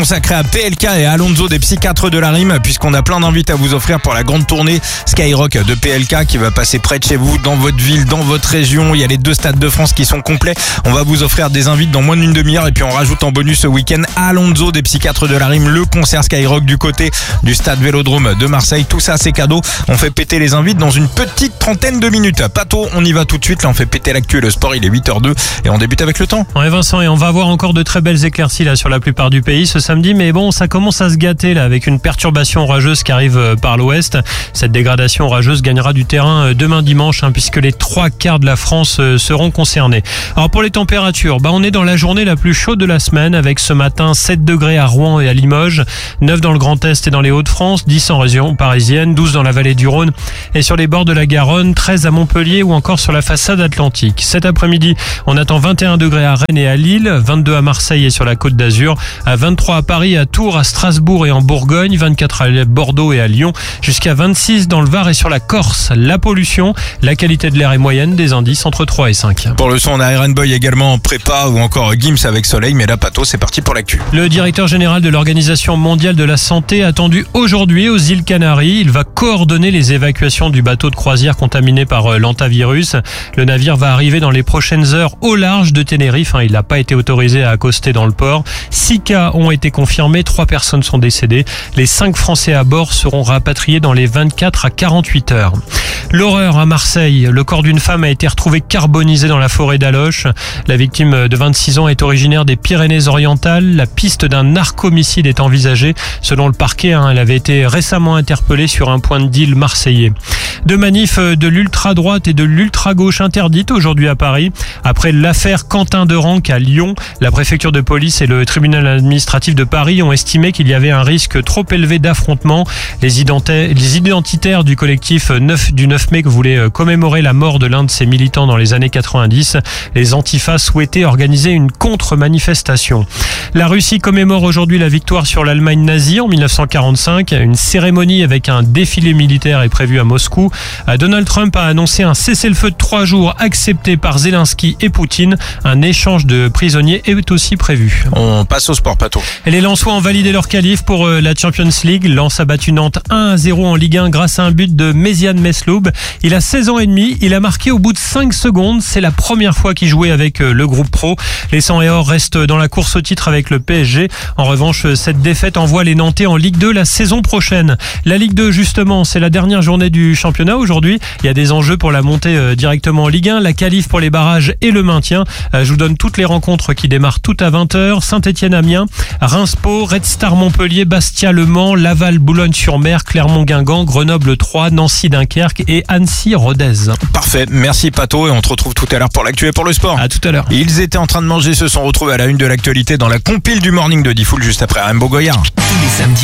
Consacré à PLK et à Alonso des psychiatres de la rime, puisqu'on a plein d'invités à vous offrir pour la grande tournée Skyrock de PLK qui va passer près de chez vous, dans votre ville, dans votre région. Il y a les 2 stades de France qui sont complets. On va vous offrir des invités dans moins d'une demi-heure et puis on rajoute en bonus ce week-end Alonso des psychiatres de la rime, le concert Skyrock du côté du stade Vélodrome de Marseille. Tout ça c'est cadeau. On fait péter les invités dans une petite trentaine de minutes. Pato, on y va tout de suite. Là on fait péter l'actu et le sport. Il est 8h02 et on débute avec le temps. Ouais Vincent, et on va avoir encore de très belles éclaircies là sur la plupart du pays ce samedi, mais bon, ça commence à se gâter là avec une perturbation orageuse qui arrive par l'ouest. Cette dégradation orageuse gagnera du terrain demain dimanche puisque les 3/4 de la France seront concernés. Alors pour les températures, on est dans la journée la plus chaude de la semaine avec ce matin 7 degrés à Rouen et à Limoges, 9 dans le Grand Est et dans les Hauts-de-France, 10 en région parisienne, 12 dans la vallée du Rhône et sur les bords de la Garonne, 13 à Montpellier ou encore sur la façade atlantique. Cet après-midi, on attend 21 degrés à Rennes et à Lille, 22 à Marseille et sur la Côte d'Azur, à 23 à Paris, à Tours, à Strasbourg et en Bourgogne, 24 à Bordeaux et à Lyon, jusqu'à 26 dans le Var et sur la Corse. La pollution, la qualité de l'air est moyenne, des indices entre 3 et 5. Pour le son, on a Iron Boy également en prépa ou encore Gims avec Soleil, mais là Pato, c'est parti pour l'actu. Le directeur général de l'Organisation mondiale de la santé attendu aujourd'hui aux îles Canaries. Il va coordonner les évacuations du bateau de croisière contaminé par l'hantavirus. Le navire va arriver dans les prochaines heures au large de Tenerife. Il n'a pas été autorisé à accoster dans le port. 6 cas ont été confirmés, 3 personnes sont décédées. Les 5 Français à bord seront rapatriés dans les 24 à 48 heures. L'horreur à Marseille. Le corps d'une femme a été retrouvé carbonisé dans la forêt d'Aloche. La victime de 26 ans est originaire des Pyrénées-Orientales. La piste d'un narcomicide est envisagée. Selon le parquet, elle avait été récemment interpellée sur un point de deal marseillais. 2 manifs de l'ultra-droite et de l'ultra-gauche interdites aujourd'hui à Paris. Après l'affaire Quentin Derenc à Lyon, la préfecture de police et le tribunal administratif de Paris ont estimé qu'il y avait un risque trop élevé d'affrontement. Les identitaires du collectif du 9 mai voulaient commémorer la mort de l'un de ses militants dans les années 90. Les antifas souhaitaient organiser une contre-manifestation. La Russie commémore aujourd'hui la victoire sur l'Allemagne nazie en 1945. Une cérémonie avec un défilé militaire est prévue à Moscou. Donald Trump a annoncé un cessez-le-feu de 3 jours accepté par Zelensky et Poutine. Un échange de prisonniers est aussi prévu. On passe au sport, Pato. Et les Lensois ont validé leur qualif pour la Champions League. Lens a battu Nantes 1-0 en Ligue 1 grâce à un but de Méziane Mesloub. Il a 16 ans et demi. Il a marqué au bout de 5 secondes. C'est la première fois qu'il jouait avec le groupe pro. Les 100 et or restent dans la course au titre avec le PSG. En revanche, cette défaite envoie les Nantais en Ligue 2 la saison prochaine. La Ligue 2, justement, c'est la dernière journée du championnat aujourd'hui. Il y a des enjeux pour la montée directement en Ligue 1, la qualif pour les barrages et le maintien. Je vous donne toutes les rencontres qui démarrent toutes à 20h. Saint-Etienne-Amiens, Reims-Pau, Red Star Montpellier, Bastia-Le Mans, Laval Boulogne-sur-Mer, Clermont-Guingamp, Grenoble-Troyes, Nancy-Dunkerque et Annecy-Rodez. Parfait, merci Pato et on te retrouve tout à l'heure pour l'actu et pour le sport. À tout à l'heure. Ils étaient en train de manger, se sont retrouvés à la une de l'actualité dans la compile du morning de Diffoul juste après Rainbow Goyard. Tous les samedis.